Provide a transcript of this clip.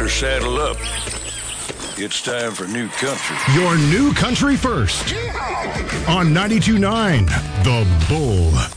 better saddle up. It's time for New Country. Your New Country First on 92.9 The Bull.